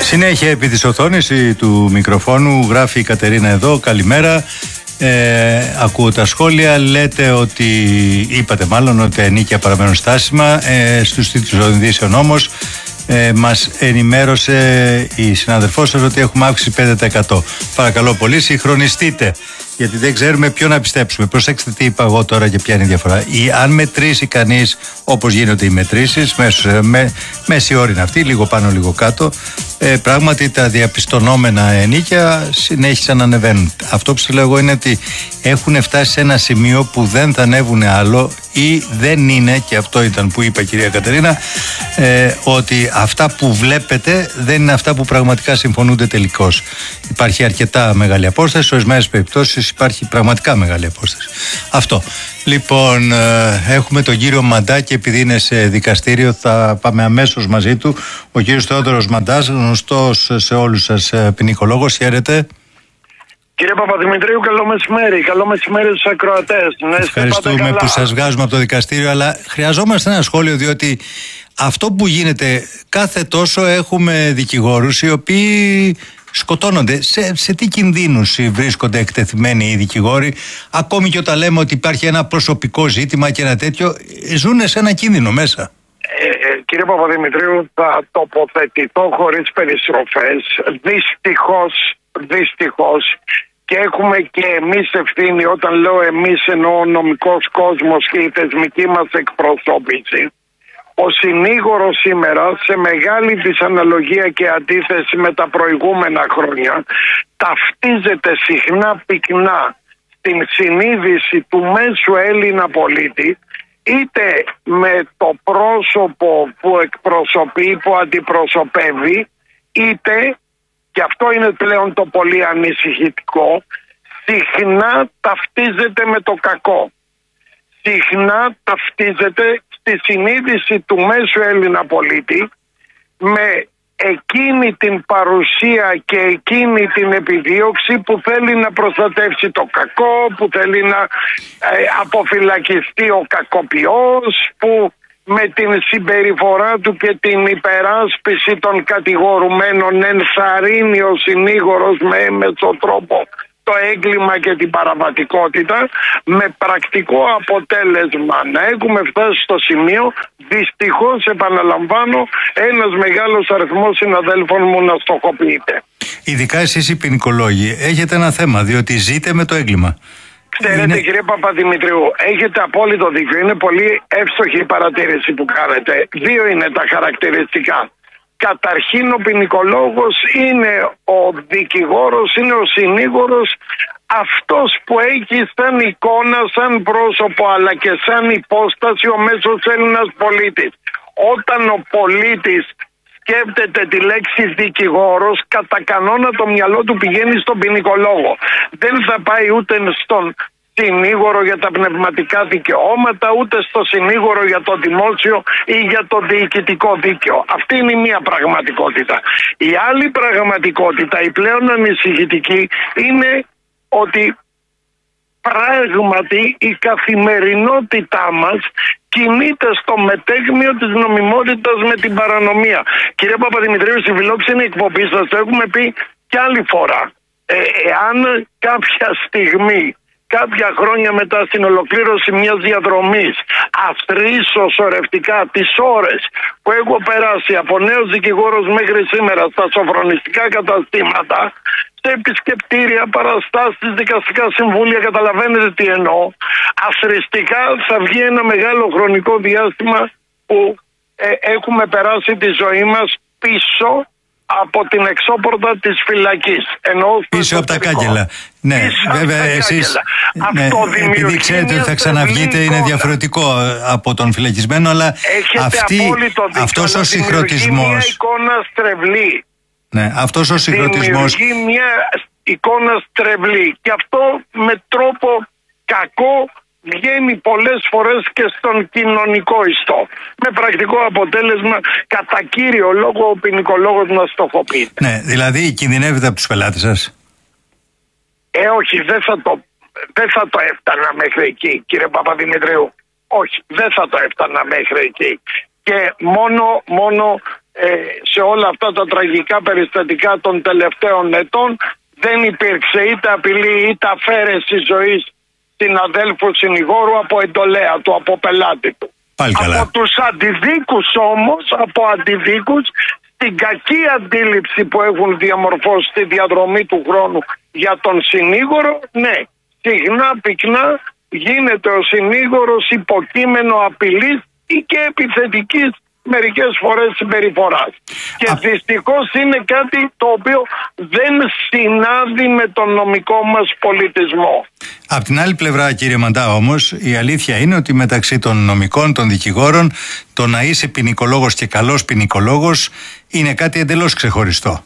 Συνέχεια επί της οθόνης του μικροφόνου γράφει η Κατερίνα εδώ. Καλημέρα. Ακούω τα σχόλια. Λέτε ότι, είπατε μάλλον, ότι τα ενοίκια παραμένουν στάσιμα. Στους τίτλους των ειδήσεων όμως μας ενημέρωσε η συνάδελφός σας ότι έχουμε αύξηση 5%. Παρακαλώ πολύ, συγχρονιστείτε, γιατί δεν ξέρουμε ποιο να πιστέψουμε. Προσέξτε τι είπα εγώ τώρα και ποια είναι η διαφορά. Αν μετρήσει κανείς όπως γίνονται οι μετρήσεις, μέση όρη είναι αυτή, λίγο πάνω λίγο κάτω, πράγματι τα διαπιστωνόμενα ενοίκια συνέχισαν να ανεβαίνουν. Αυτό που σας λέω εγώ είναι ότι έχουν φτάσει σε ένα σημείο που δεν θα ανέβουν άλλο, ή δεν είναι, και αυτό ήταν που είπε η κυρία Κατερίνα, ότι αυτά που βλέπετε δεν είναι αυτά που πραγματικά συμφωνούνται τελικώς. Υπάρχει αρκετά μεγάλη απόσταση, σε ορισμένες περιπτώσεις υπάρχει πραγματικά μεγάλη απόσταση. Αυτό. Λοιπόν, έχουμε τον κύριο Μαντά και επειδή είναι σε δικαστήριο θα πάμε αμέσως μαζί του. Ο κύριος Θεόδωρος Μαντάς, γνωστός σε όλους σας ποινικολόγος. Χαίρετε. Κύριε Παπαδημητρίου, καλό μεσημέρι. Καλό μεσημέρι στους ακροατές. Ευχαριστούμε που σας βγάζουμε από το δικαστήριο, αλλά χρειαζόμαστε ένα σχόλιο, διότι αυτό που γίνεται κάθε τόσο έχουμε δικηγόρους οι οποίοι σκοτώνονται. Σε τι κινδύνους βρίσκονται εκτεθειμένοι οι δικηγόροι, ακόμη και όταν λέμε ότι υπάρχει ένα προσωπικό ζήτημα και ένα τέτοιο, ζουν σε ένα κίνδυνο μέσα. Κύριε Παπαδημητρίου, θα τοποθετηθώ χωρίς περιστροφές. Δυστυχώς, και έχουμε και εμείς ευθύνη. Όταν λέω εμείς, εννοώ ο νομικός κόσμος και η θεσμική μας εκπροσώπηση. Ο συνήγορος σήμερα, σε μεγάλη δυσαναλογία και αντίθεση με τα προηγούμενα χρόνια, ταυτίζεται συχνά πυκνά στην συνείδηση του μέσου Έλληνα πολίτη, είτε με το πρόσωπο που εκπροσωπεί, που αντιπροσωπεύει, είτε, και αυτό είναι πλέον το πολύ ανησυχητικό, συχνά ταυτίζεται με το κακό. Συχνά ταυτίζεται στη συνείδηση του μέσου Έλληνα πολίτη με εκείνη την παρουσία και εκείνη την επιδίωξη που θέλει να προστατεύσει το κακό, που θέλει να αποφυλακιστεί ο κακοποιός, που με την συμπεριφορά του και την υπεράσπιση των κατηγορουμένων ενθαρρύνει ο συνήγορος με έμεσο τρόπο το έγκλημα και την παραβατικότητα, με πρακτικό αποτέλεσμα να έχουμε φτάσει στο σημείο, δυστυχώς επαναλαμβάνω, ένας μεγάλος αριθμός συναδέλφων μου να στοχοποιείται. Ειδικά εσείς οι ποινικολόγοι έχετε ένα θέμα, διότι ζείτε με το έγκλημα. Ξέρετε, κύριε Παπαδημητρίου, έχετε απόλυτο δίκιο. Είναι πολύ εύστοχη η παρατήρηση που κάνετε. Δύο είναι τα χαρακτηριστικά. Καταρχήν, ο ποινικολόγος είναι ο δικηγόρος, είναι ο συνήγορος, αυτός που έχει σαν εικόνα, σαν πρόσωπο, αλλά και σαν υπόσταση ο μέσος Έλληνας πολίτης. Όταν ο πολίτης σκέφτεται τη λέξη δικηγόρος, κατά κανόνα το μυαλό του πηγαίνει στον ποινικολόγο. Δεν θα πάει ούτε στον συνήγορο για τα πνευματικά δικαιώματα, ούτε στο συνήγορο για το δημόσιο ή για το διοικητικό δίκαιο. Αυτή είναι η μία πραγματικότητα. Η άλλη πραγματικότητα, η πλέον ανησυχητική, είναι ότι πράγματι η καθημερινότητά μας κινείται στο μετέγμιο της νομιμότητας με την παρανομία. Κύριε Παπαδημητρίου, στη φιλόξενη εκπομπή σας το έχουμε πει κι άλλη φορά. Εάν κάποια στιγμή, κάποια χρόνια μετά στην ολοκλήρωση μιας διαδρομής, αθροίσω σωρευτικά τις ώρες που έχω περάσει από νέος δικηγόρος μέχρι σήμερα στα σοφρονιστικά καταστήματα, σε επισκεπτήρια, παραστάσεις, δικαστικά συμβούλια, καταλαβαίνετε τι εννοώ, αθροιστικά θα βγει ένα μεγάλο χρονικό διάστημα που έχουμε περάσει τη ζωή μας πίσω από την εξώπορτα της φυλακής. Πίσω από τα κάγκελα. Ναι, βέβαια εσείς, επειδή ξέρετε ότι θα ξαναβγείτε, είναι διαφορετικό από τον φυλακισμένο, αλλά αυτός ο συγχρονισμός, μια εικόνα στρεβλή. Ναι, αυτός ο συγχρονισμός δημιουργεί μια εικόνα στρεβλή, και αυτό με τρόπο κακό βγαίνει πολλές φορές και στον κοινωνικό ιστό. Με πρακτικό αποτέλεσμα, κατά κύριο λόγο, ο ποινικολόγος να στοχοποιείται. Ναι, δηλαδή κινδυνεύετε από τους πελάτες σας. Όχι, δεν θα το έφτανα μέχρι εκεί, κύριε Παπαδημητρίου. Όχι, δεν θα το έφτανα μέχρι εκεί. Και μόνο σε όλα αυτά τα τραγικά περιστατικά των τελευταίων ετών δεν υπήρξε είτε απειλή είτε αφαίρεση ζωής συναδέλφου συνηγόρου από εντολέα του, από πελάτη του. Από τους αντιδίκους όμως, από αντιδίκους, την κακή αντίληψη που έχουν διαμορφώσει στη διαδρομή του χρόνου για τον συνήγορο, ναι, συχνά πυκνά γίνεται ο συνήγορος υποκείμενο απειλής ή και επιθετικής μερικές φορές συμπεριφοράς. Και δυστυχώς είναι κάτι το οποίο δεν συνάδει με τον νομικό μας πολιτισμό. Απ' την άλλη πλευρά, κύριε Μαντά, όμως, η αλήθεια είναι ότι μεταξύ των νομικών, των δικηγόρων, το να είσαι ποινικολόγος και καλός ποινικολόγος είναι κάτι εντελώς ξεχωριστό.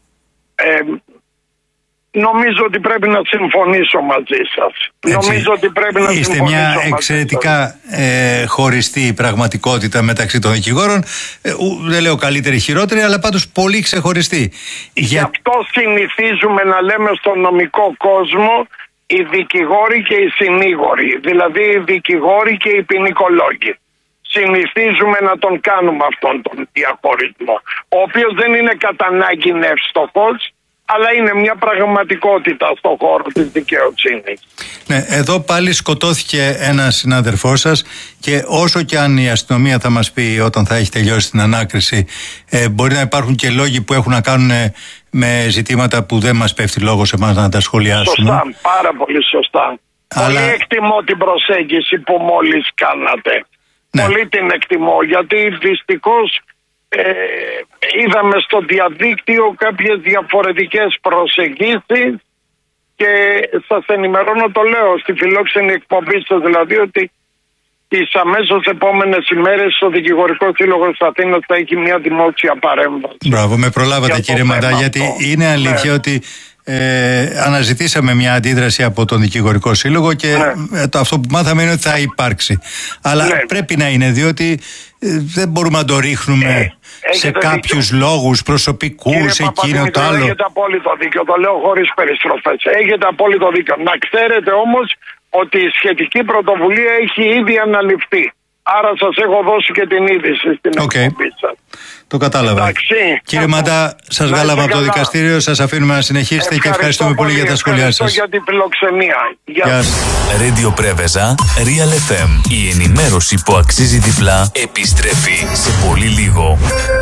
Νομίζω ότι πρέπει να συμφωνήσω μαζί σας. Νομίζω ότι πρέπει να είστε συμφωνήσω μια μαζί εξαιρετικά χωριστή πραγματικότητα μεταξύ των δικηγόρων. Δεν λέω καλύτερη, χειρότερη, αλλά πάντως πολύ ξεχωριστή. Γι' αυτό συνηθίζουμε να λέμε στον νομικό κόσμο οι δικηγόροι και οι συνήγοροι. Δηλαδή οι δικηγόροι και οι ποινικολόγοι. Συνηθίζουμε να τον κάνουμε αυτόν τον διαχωρισμό, ο οποίος δεν είναι κατά ανάγκη εύστοχος, αλλά είναι μια πραγματικότητα στον χώρο της δικαιοσύνης. Ναι, εδώ πάλι σκοτώθηκε ένας συνάδελφός σας και όσο και αν η αστυνομία θα μας πει όταν θα έχει τελειώσει την ανάκριση, μπορεί να υπάρχουν και λόγοι που έχουν να κάνουν με ζητήματα που δεν μας πέφτει λόγος εμάς να τα σχολιάσουμε. Σωστά, πάρα πολύ σωστά. Αλλά... Πολύ εκτιμώ την προσέγγιση που μόλις κάνατε. Ναι. Πολύ την εκτιμώ, γιατί δυστυχώς είδαμε στο διαδίκτυο κάποιες διαφορετικές προσεγγίσεις και σας ενημερώνω, το λέω στη φιλόξενη εκπομπή σας, δηλαδή ότι τις αμέσως επόμενες ημέρες ο Δικηγορικός Σύλλογος Αθήνας θα έχει μια δημόσια παρέμβαση. Μπράβο, με προλάβατε κύριε Μαντά, γιατί είναι αλήθεια ότι αναζητήσαμε μια αντίδραση από τον Δικηγορικό Σύλλογο και αυτό που μάθαμε είναι ότι θα υπάρξει. Αλλά πρέπει να είναι, διότι δεν μπορούμε να το ρίχνουμε σε κάποιους λόγους προσωπικούς, εκείνο το άλλο. Έχετε απόλυτο δίκιο, το λέω χωρίς περιστροφές. Έχετε απόλυτο δίκιο. Να ξέρετε όμως ότι η σχετική πρωτοβουλία έχει ήδη αναλυφθεί. Άρα σας έχω δώσει και την είδηση στην εκπομπή σας. Το κατάλαβα. Εντάξει. Κύριε Μαντά, σας βγάλαμε από το δικαστήριο, σας αφήνουμε να συνεχίσετε και ευχαριστούμε πολύ για τα σχόλιά σας. Ευχαριστώ για την φιλοξενία. Γεια σας. Radio Πρέβεζα, Real FM. Η ενημέρωση που αξίζει διπλά επιστρέφει σε πολύ λίγο.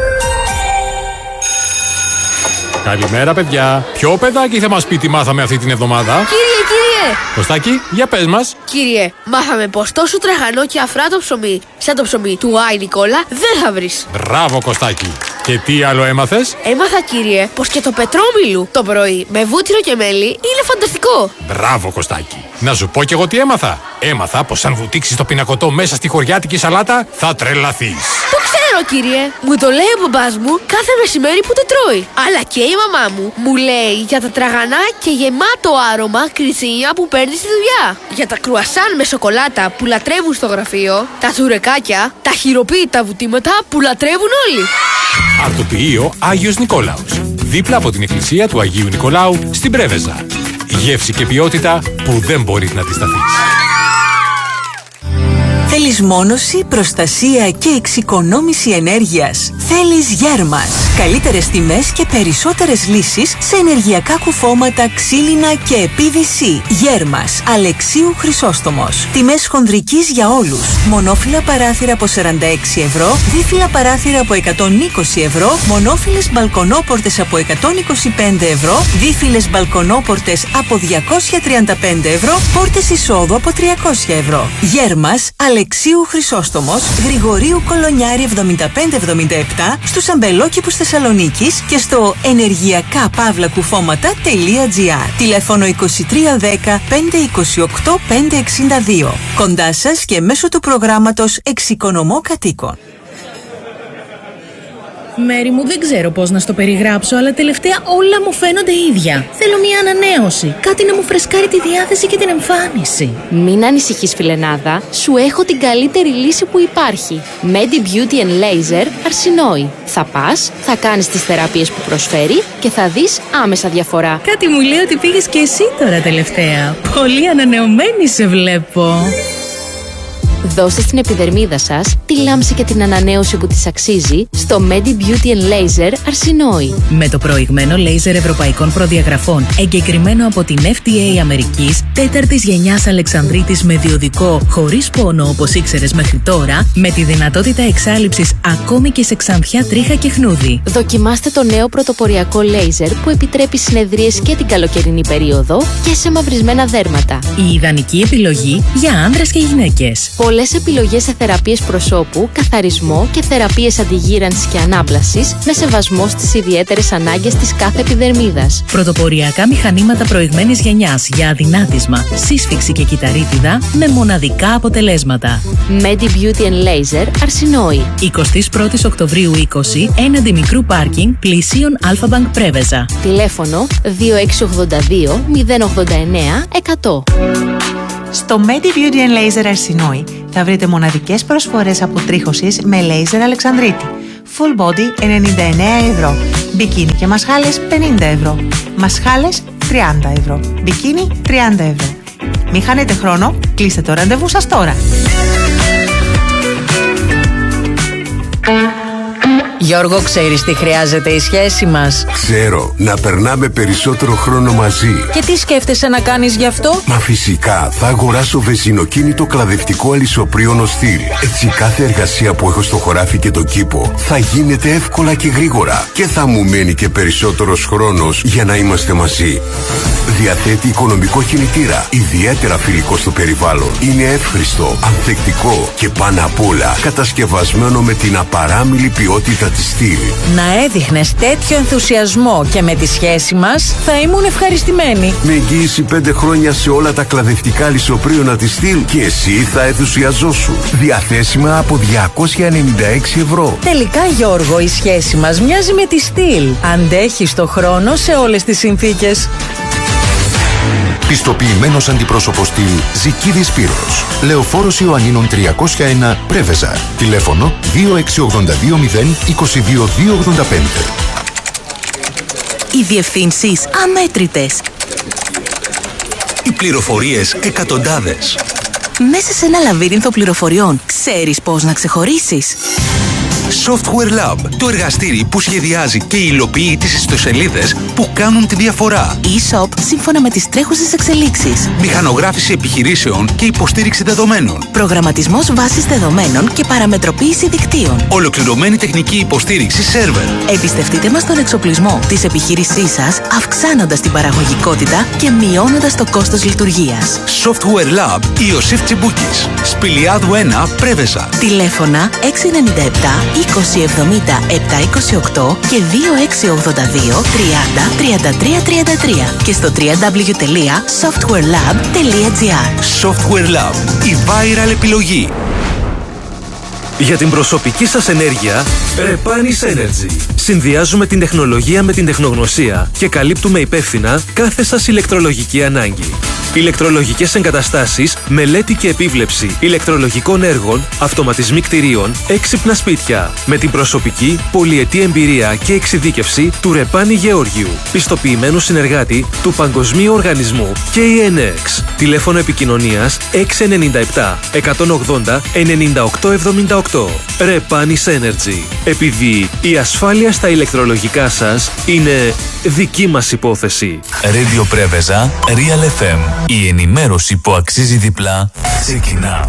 Καλημέρα, παιδιά. Ποιο παιδάκι θα μας πει τι μάθαμε αυτή την εβδομάδα? Κύριε! Κωστάκη, για πες μας. Κύριε, μάθαμε πως τόσο τραχανό και αφράτο ψωμί, σαν το ψωμί του Άι Νικόλα, δεν θα βρεις. Μπράβο, Κωστάκη. Και τι άλλο έμαθες? Έμαθα, κύριε, πως και το πετρόμιλου το πρωί με βούτυρο και μέλι είναι φανταστικό. Μπράβο, Κωστάκη. Να σου πω κι εγώ τι έμαθα. Έμαθα πως αν βουτήξεις το πινακωτό μέσα στη χωριάτικη σαλάτα, θα τρελαθείς. Το ξέρω, κύριε. Μου το λέει ο μπαμπάς μου κάθε μεσημέρι που το τρώει. Αλλά και η μαμά μου λέει για τα τραγανά και γεμάτο άρωμα κριτσίνια που παίρνει στη δουλειά. Για τα κρουασάν με σοκολάτα που λατρεύουν στο γραφείο. Τα τσουρεκάκια, τα χειροποίητα βουτήματα που λατρεύουν όλοι. Αρτοποιείο Άγιος Νικόλαος. Δίπλα από την εκκλησία του Αγίου Νικολάου στην Πρέβεζα. Γεύση και ποιότητα που δεν μπορείς να αντισταθείς. Θέλεις μόνωση, προστασία και εξοικονόμηση ενέργειας? Θέλεις Γέρμας. Καλύτερες τιμές και περισσότερες λύσεις σε ενεργειακά κουφώματα, ξύλινα και PVC. Γέρμας. Αλεξίου Χρυσόστομος. Τιμές χονδρικής για όλους. Μονόφυλλα παράθυρα από 46 ευρώ, δίφυλλα παράθυρα από 120 ευρώ, μονόφυλλες μπαλκονόπορτες από 125 ευρώ, δίφυλλες μπαλκονόπορτες από 235 ευρώ, πόρτες εισόδου από 300 ευρώ. Γέρμας. Αλεξίου Χρυσόστομος, Γρηγορίου Κολονιάρη 7577, στους αμπελόκηπους Θεσσαλονίκης και στο ενεργειακά-κουφώματα.gr. Τηλέφωνο 2310 528 562. Κοντά σας και μέσω του προγράμματος Εξοικονομώ Κατοίκων. Μέρη μου, δεν ξέρω πώς να στο περιγράψω, αλλά τελευταία όλα μου φαίνονται ίδια. Θέλω μια ανανέωση. Κάτι να μου φρεσκάρει τη διάθεση και την εμφάνιση. Μην ανησυχείς, φιλενάδα. Σου έχω την καλύτερη λύση που υπάρχει. Medi Beauty and Laser Αρσινόη. Θα πας, θα κάνεις τις θεραπείες που προσφέρει και θα δεις άμεσα διαφορά. Κάτι μου λέει ότι πήγες και εσύ τώρα τελευταία. Πολύ ανανεωμένη σε βλέπω. Δώστε στην επιδερμίδα σας τη λάμψη και την ανανέωση που της αξίζει στο Medi Beauty Laser Αρσινόη. Με το προηγμένο λέιζερ ευρωπαϊκών προδιαγραφών, εγκεκριμένο από την FDA Αμερικής, 4ης γενιάς Αλεξανδρίτης με διοδικό, χωρίς πόνο όπως ήξερες μέχρι τώρα, με τη δυνατότητα εξάλειψης ακόμη και σε ξανθιά, τρίχα και χνούδι. Δοκιμάστε το νέο πρωτοποριακό λέιζερ που επιτρέπει συνεδρίες και την καλοκαιρινή περίοδο και σε μαυρισμένα δέρματα. Η ιδανική επιλογή για άνδρες και γυναίκες. Πολλές επιλογές σε θεραπείες προσώπου, καθαρισμό και θεραπείες αντιγύρανσης και ανάπλασης με σεβασμό στις ιδιαίτερες ανάγκες της κάθε επιδερμίδας. Πρωτοποριακά μηχανήματα προηγμένης γενιάς για αδυνάτισμα, σύσφυξη και κυταρίτιδα με μοναδικά αποτελέσματα. Medi Beauty Laser Αρσινόη. 21 Οκτωβρίου 20, έναντι μικρού πάρκινγκ πλησίων Αλφα-Μπανκ Πρέβεζα. Τηλέφωνο 2682 089 100. Στο Medi Beauty Laser Αρσινόη θα βρείτε μοναδικές προσφορές αποτρίχωσης με λέιζερ Αλεξανδρίτη. Full body 99 ευρώ. Μπικίνι και μασχάλες 50 ευρώ. Μασχάλες 30 ευρώ. Μπικίνι 30 ευρώ. Μην χάνετε χρόνο, κλείστε το ραντεβού σας τώρα. Γιώργο, ξέρεις τι χρειάζεται η σχέση μας? Ξέρω, να περνάμε περισσότερο χρόνο μαζί. Και τι σκέφτεσαι να κάνεις γι' αυτό? Μα φυσικά, θα αγοράσω βενζινοκίνητο κλαδευτικό αλυσοπρίωνο στυλ. Έτσι κάθε εργασία που έχω στο χωράφι και το κήπο θα γίνεται εύκολα και γρήγορα. Και θα μου μένει και περισσότερος χρόνος για να είμαστε μαζί. Διαθέτει οικονομικό κινητήρα, ιδιαίτερα φιλικό στο περιβάλλον. Είναι εύχριστο, ανθεκτικό και πάνω απ' όλα κατασκευασμένο με την απαράμιλη ποιότητα της στυλ. Να έδειχνες τέτοιο ενθουσιασμό και με τη σχέση μας θα ήμουν ευχαριστημένη. Με εγγύηση 5 χρόνια σε όλα τα κλαδευτικά λησοπρίωνα της στυλ και εσύ θα ενθουσιαζόσου. Διαθέσιμα από 296 ευρώ. Τελικά, Γιώργο, η σχέση μας μοιάζει με τη στυλ. Αντέχει το χρόνο σε όλες τις συνθήκες. Πιστοποιημένος αντιπρόσωπος στυλ Ζικίδης Σπύρος. Λεωφόρος Ιωαννίνων 301 Πρέβεζα. Τηλέφωνο 2682 0 22 285. Οι διευθύνσεις αμέτρητες. Οι πληροφορίες εκατοντάδες. Μέσα σε ένα λαβύρινθο πληροφοριών, ξέρεις πώς να ξεχωρίσεις? Software Lab, το εργαστήρι που σχεδιάζει και υλοποιεί τις ιστοσελίδες που κάνουν τη διαφορά. E-shop σύμφωνα με τις τρέχουσες εξελίξεις. Μηχανογράφηση επιχειρήσεων και υποστήριξη δεδομένων. Προγραμματισμός βάσης δεδομένων και παραμετροποίηση δικτύων. Ολοκληρωμένη τεχνική υποστήριξη σερβερ. Εμπιστευτείτε μας τον εξοπλισμό της επιχείρησής σας, αυξάνοντας την παραγωγικότητα και μειώνοντας το κόστος λειτουργίας. Software Lab Ιωσήφ Τσιμπούκης. Σπηλιάδου 1 Πρέβεζα. Τηλέφωνα 697 2070 728 και 2682 30 33 33 και στο www.softwarelab.gr. Software Lab, η viral επιλογή. Για την προσωπική σας ενέργεια, Repanis Energy. Συνδυάζουμε την τεχνολογία με την τεχνογνωσία και καλύπτουμε υπεύθυνα κάθε σας ηλεκτρολογική ανάγκη. Ηλεκτρολογικές εγκαταστάσεις, μελέτη και επίβλεψη ηλεκτρολογικών έργων, αυτοματισμοί κτηρίων, έξυπνα σπίτια. Με την προσωπική, πολυετή εμπειρία και εξειδίκευση του Ρεπάνη Γεώργιου, πιστοποιημένου συνεργάτη του Παγκοσμίου Οργανισμού KNX. Τηλέφωνο επικοινωνίας 697 180 9878. Repanis Energy. Επειδή η ασφάλεια στα ηλεκτρολογικά σας είναι δική μας υπόθεση. Radio Πρέβεζα, Real FM. Η ενημέρωση που αξίζει διπλά ξεκινά.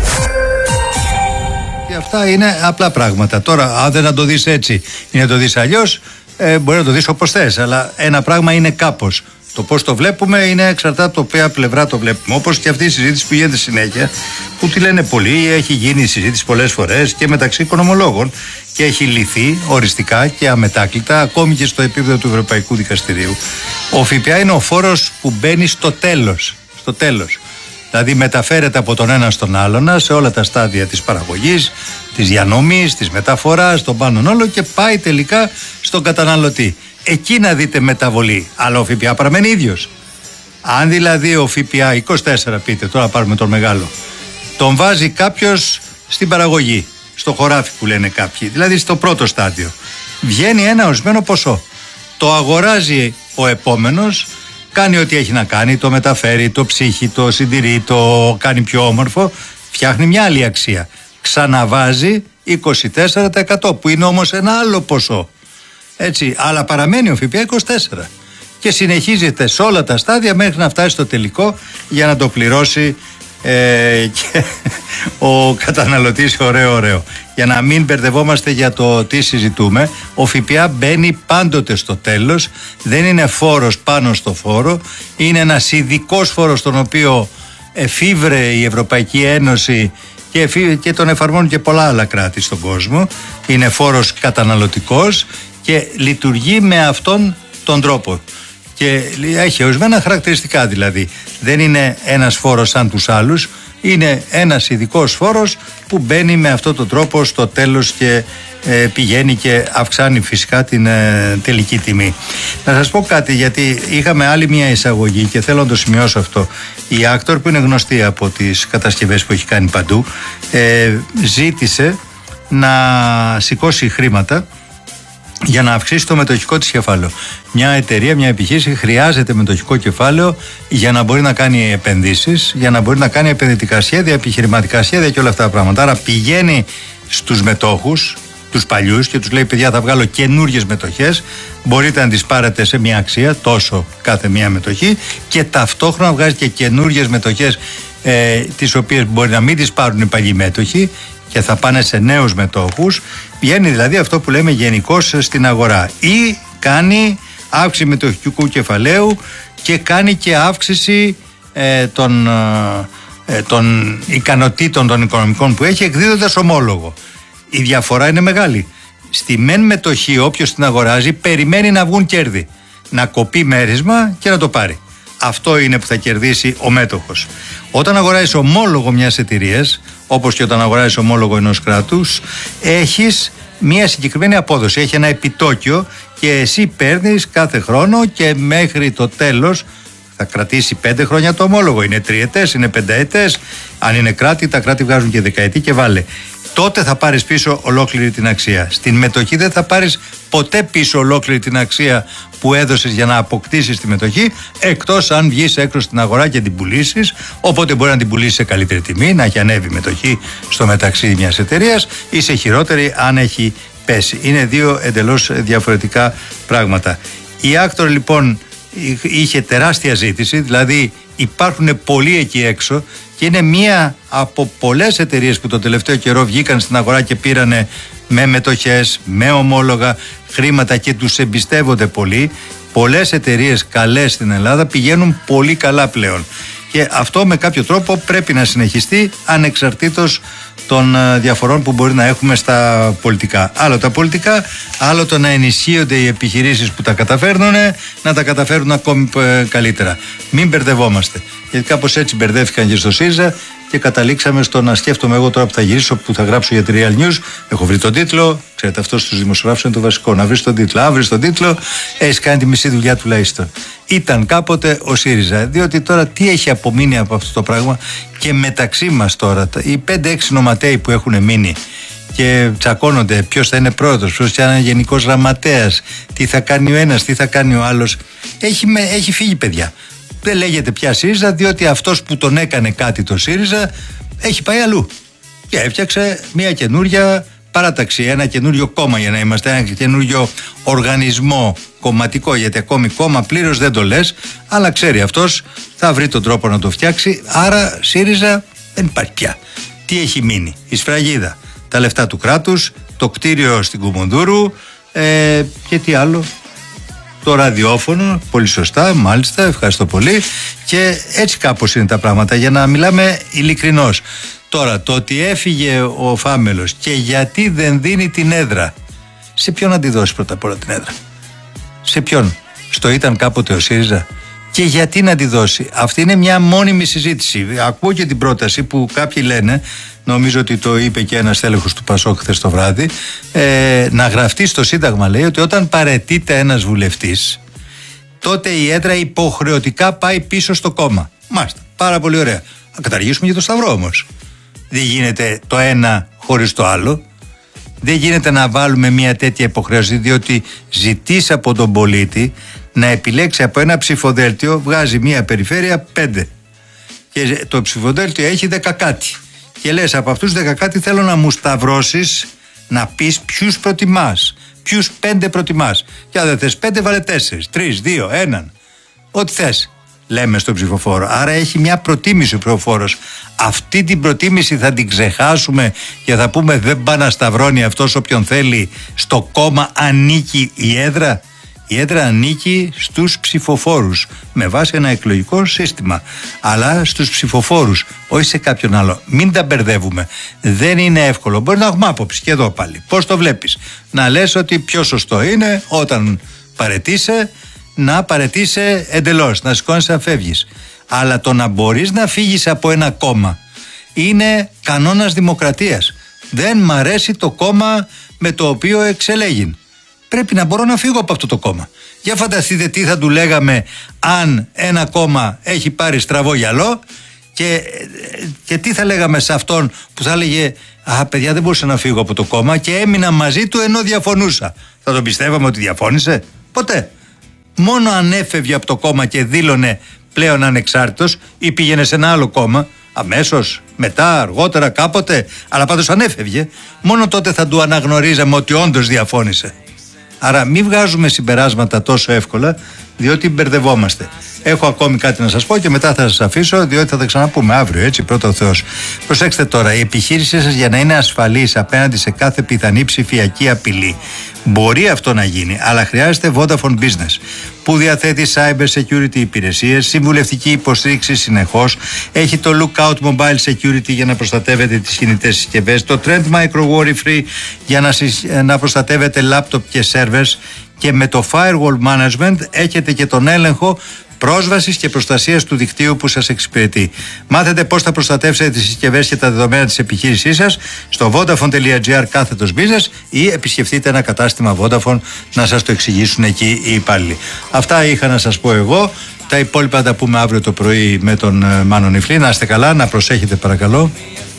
Και αυτά είναι απλά πράγματα. Τώρα, αν δεν να το δεις έτσι ή να το δεις αλλιώς, μπορεί να το δεις όπως θες. Αλλά ένα πράγμα είναι κάπως. Το πώς το βλέπουμε είναι εξαρτάται από το ποια πλευρά το βλέπουμε. Όπως και αυτή η συζήτηση που γίνεται συνέχεια, που τη λένε πολλοί, έχει γίνει η συζήτηση πολλές φορές και μεταξύ οικονομολόγων και έχει λυθεί οριστικά και αμετάκλητα, ακόμη και στο επίπεδο του Ευρωπαϊκού Δικαστηρίου. Ο ΦΠΑ είναι ο φόρος που μπαίνει στο τέλος. Στο τέλος. Δηλαδή μεταφέρεται από τον ένα στον άλλον σε όλα τα στάδια της παραγωγής, της διανομής, της μεταφοράς, των πάντων όλων και πάει τελικά στον καταναλωτή. Εκεί να δείτε μεταβολή. Αλλά ο ΦΠΑ παραμένει ίδιος. Αν δηλαδή ο ΦΠΑ 24 πείτε, τώρα πάρουμε τον μεγάλο, τον βάζει κάποιος στην παραγωγή, στο χωράφι που λένε κάποιοι, δηλαδή στο πρώτο στάδιο, βγαίνει ένα ορισμένο ποσό. Το αγοράζει ο επόμενος, κάνει ό,τι έχει να κάνει, το μεταφέρει, το ψύχει, το συντηρεί, το κάνει πιο όμορφο φτιάχνει μια άλλη αξία. Ξαναβάζει 24% που είναι όμως ένα άλλο ποσό. Έτσι, αλλά παραμένει ο ΦΠΑ 24% και συνεχίζεται σε όλα τα στάδια μέχρι να φτάσει στο τελικό για να το πληρώσει και ο καταναλωτής. Ωραίο. Για να μην μπερδευόμαστε για το τι συζητούμε, ο ΦΠΑ μπαίνει πάντοτε στο τέλος, δεν είναι φόρος πάνω στο φόρο, είναι ένας ειδικός φόρος τον οποίο εφήβρε η Ευρωπαϊκή Ένωση και τον εφαρμόνουν και πολλά άλλα κράτη στον κόσμο. Είναι φόρος καταναλωτικός και λειτουργεί με αυτόν τον τρόπο και έχει ορισμένα χαρακτηριστικά, δηλαδή δεν είναι ένας φόρος σαν τους άλλους, είναι ένας ειδικός φόρος που μπαίνει με αυτόν τον τρόπο στο τέλος και πηγαίνει και αυξάνει φυσικά την τελική τιμή. Να σας πω κάτι, γιατί είχαμε άλλη μια εισαγωγή και θέλω να το σημειώσω αυτό. Η Actor, που είναι γνωστή από τις κατασκευές που έχει κάνει παντού, ζήτησε να σηκώσει χρήματα για να αυξήσει το μετοχικό της κεφάλαιο. Μια εταιρεία, μια επιχείρηση χρειάζεται μετοχικό κεφάλαιο για να μπορεί να κάνει επενδύσεις, για να μπορεί να κάνει επενδυτικά σχέδια, επιχειρηματικά σχέδια και όλα αυτά τα πράγματα. Άρα πηγαίνει στους μετόχους, τους παλιούς, και τους λέει: παιδιά, θα βγάλω καινούριες μετοχές. Μπορείτε να τις πάρετε σε μια αξία, τόσο κάθε μια μετοχή, και ταυτόχρονα βγάζει και καινούριες μετοχές, τις οποίες μπορεί να μην τις πάρουν οι παλιοί μέτοχοι και θα πάνε σε νέους μετόχους. Πηγαίνει δηλαδή αυτό που λέμε γενικώς στην αγορά, ή κάνει αύξηση μετοχικού κεφαλαίου και κάνει και αύξηση των ικανοτήτων των οικονομικών που έχει, εκδίδοντας ομόλογο. Η διαφορά είναι μεγάλη. Στη μεν μετοχή, όποιος την αγοράζει περιμένει να βγουν κέρδη, να κοπεί μέρισμα και να το πάρει. Αυτό είναι που θα κερδίσει ο μέτοχος. Όταν αγοράζεις ομόλογο μιας εταιρείας, όπως και όταν αγοράζεις ομόλογο ενός κράτους, έχεις μια συγκεκριμένη απόδοση, έχει ένα επιτόκιο και εσύ παίρνεις κάθε χρόνο και μέχρι το τέλος. Θα κρατήσει 5 χρόνια το ομόλογο, είναι 3 ετές, είναι 5 ετές. Αν είναι κράτη, τα κράτη βγάζουν και δεκαετή και βάλε. Τότε θα πάρεις πίσω ολόκληρη την αξία. Στην μετοχή δεν θα πάρεις ποτέ πίσω ολόκληρη την αξία που έδωσες για να αποκτήσεις τη μετοχή, εκτός αν βγεις έξω στην αγορά και την πουλήσεις. Οπότε μπορεί να την πουλήσεις σε καλύτερη τιμή, να έχει ανέβει η μετοχή στο μεταξύ μιας εταιρείας, ή σε χειρότερη αν έχει πέσει. Είναι δύο εντελώς διαφορετικά πράγματα. Η Actor λοιπόν είχε τεράστια ζήτηση, δηλαδή υπάρχουν πολλοί εκεί έξω και είναι μία από πολλές εταιρείες που το τελευταίο καιρό βγήκαν στην αγορά και πήρανε με μετοχές, με ομόλογα χρήματα και τους εμπιστεύονται πολύ. Πολλές εταιρείες καλές στην Ελλάδα πηγαίνουν πολύ καλά πλέον και αυτό με κάποιο τρόπο πρέπει να συνεχιστεί ανεξαρτήτως των διαφορών που μπορεί να έχουμε στα πολιτικά. Άλλο τα πολιτικά, άλλο το να ενισχύονται οι επιχειρήσεις που τα καταφέρνουν να τα καταφέρουν ακόμη καλύτερα. Μην μπερδευόμαστε, γιατί κάπως έτσι μπερδεύτηκαν και στο ΣΥΡΙΖΑ και καταλήξαμε στο να σκέφτομαι εγώ τώρα που θα γυρίσω, που θα γράψω για τη Real News. Έχω βρει τον τίτλο. Ξέρετε, αυτό στους δημοσιογράφους είναι το βασικό. Να βρεις τον τίτλο. Αν βρεις τον τίτλο, έχεις κάνει τη μισή δουλειά τουλάχιστον. Ήταν κάποτε ο ΣΥΡΙΖΑ. Διότι τώρα τι έχει απομείνει από αυτό το πράγμα, και μεταξύ μας τώρα, οι 5-6 νοματέοι που έχουν μείνει και τσακώνονται ποιος θα είναι πρόεδρος, ποιος θα είναι γενικός γραμματέας, τι θα κάνει ο ένας, τι θα κάνει ο άλλος. Έχει φύγει, παιδιά. Δεν λέγεται πια ΣΥΡΙΖΑ, διότι αυτός που τον έκανε κάτι το ΣΥΡΙΖΑ έχει πάει αλλού και έφτιαξε μια καινούρια παράταξη, ένα καινούριο κόμμα, για να είμαστε, ένα καινούριο οργανισμό κομματικό, γιατί ακόμη κόμμα πλήρως δεν το λες, αλλά ξέρει αυτός, θα βρει τον τρόπο να το φτιάξει. Άρα ΣΥΡΙΖΑ δεν υπάρχει πια. Τι έχει μείνει? Η σφραγίδα, τα λεφτά του κράτους, το κτίριο στην Κουμουνδούρου και τι άλλο, το ραδιόφωνο. Πολύ σωστά, μάλιστα, ευχαριστώ πολύ. Και έτσι κάπως είναι τα πράγματα, για να μιλάμε ειλικρινώς. Τώρα, το ότι έφυγε ο Φάμελος και γιατί δεν δίνει την έδρα, σε ποιον να τη δώσει πρώτα απ' όλα την έδρα? Σε ποιον? Στο ήταν κάποτε ο ΣΥΡΙΖΑ? Και γιατί να τη δώσει? Αυτή είναι μια μόνιμη συζήτηση. Ακούω και την πρόταση που κάποιοι λένε, νομίζω ότι το είπε και ένας τέλεχος του ΠΑΣΟΚ χθες το βράδυ, να γραφτεί στο Σύνταγμα, λέει, ότι όταν παραιτείται ένας βουλευτής, τότε η έδρα υποχρεωτικά πάει πίσω στο κόμμα. Μάλιστα, πάρα πολύ ωραία. Να καταργήσουμε και το Σταυρό όμως. Δεν γίνεται το ένα χωρίς το άλλο. Δεν γίνεται να βάλουμε μια τέτοια υποχρέωση, διότι ζητείς από τον πολίτη να επιλέξει από ένα ψηφοδέλτιο, βγάζει μια περιφέρεια 5 και το ψηφοδέλτιο έχει 10 κάτι και λες από αυτούς 10 κάτι θέλω να μου σταυρώσεις, να πεις ποιους προτιμάς, ποιους 5 προτιμάς. Και αν δεν θες 5, βάλε 4, 3, 2, 1. Ό,τι θες, λέμε στον ψηφοφόρο. Άρα έχει μια προτίμηση ο ψηφοφόρος. Αυτή την προτίμηση θα την ξεχάσουμε και θα πούμε δεν πάει να σταυρώνει αυτός όποιον θέλει. Στο κόμμα ανήκει η έδρα. Η έδρα ανήκει στους ψηφοφόρους με βάση ένα εκλογικό σύστημα, αλλά στους ψηφοφόρους, όχι σε κάποιον άλλο. Μην τα μπερδεύουμε. Δεν είναι εύκολο. Μπορεί να έχουμε άποψη και εδώ πάλι. Πώς το βλέπεις? Να λες ότι πιο σωστό είναι όταν παραιτείσαι να παραιτείσαι εντελώς, να σηκώνεις να φεύγεις. Αλλά το να μπορείς να φύγεις από ένα κόμμα είναι κανόνας δημοκρατίας. Δεν μ' αρέσει το κόμμα με το οποίο εξελέγην. Πρέπει να μπορώ να φύγω από αυτό το κόμμα. Για φανταστείτε τι θα του λέγαμε αν ένα κόμμα έχει πάρει στραβό γυαλό και τι θα λέγαμε σε αυτόν που θα έλεγε «Α, παιδιά, δεν μπορούσα να φύγω από το κόμμα και έμεινα μαζί του ενώ διαφωνούσα». Θα τον πιστεύαμε ότι διαφώνησε? Ποτέ. Μόνο αν έφευγε από το κόμμα και δήλωνε πλέον ανεξάρτητος ή πήγαινε σε ένα άλλο κόμμα, αμέσως, μετά, αργότερα, κάποτε, αλλά πάντως αν έφευγε, μόνο τότε θα του αναγνωρίζαμε ότι όντως διαφώνησε. Άρα μην βγάζουμε συμπεράσματα τόσο εύκολα, διότι μπερδευόμαστε. Έχω ακόμη κάτι να σας πω και μετά θα σας αφήσω, διότι θα τα ξαναπούμε αύριο, έτσι, πρώτα ο Θεός. Προσέξτε τώρα, η επιχείρησή σας για να είναι ασφαλής απέναντι σε κάθε πιθανή ψηφιακή απειλή, μπορεί αυτό να γίνει, αλλά χρειάζεται Vodafone Business, που διαθέτει cyber security υπηρεσίες, συμβουλευτική υποστήριξη συνεχώς, έχει το Lookout Mobile Security για να προστατεύετε τις κινητές συσκευές, το Trend Micro Worry Free για να προστατεύετε laptop και servers, και με το Firewall Management έχετε και τον έλεγχο πρόσβασης και προστασίας του δικτύου που σας εξυπηρετεί. Μάθετε πώς θα προστατεύσετε τις συσκευές και τα δεδομένα της επιχείρησής σας στο vodafone.gr/business ή επισκεφτείτε ένα κατάστημα Vodafone να σας το εξηγήσουν εκεί οι υπάλληλοι. Αυτά είχα να σας πω εγώ. Τα υπόλοιπα τα πούμε αύριο το πρωί με τον Μάνο Νιφλή. Να είστε καλά, να προσέχετε παρακαλώ.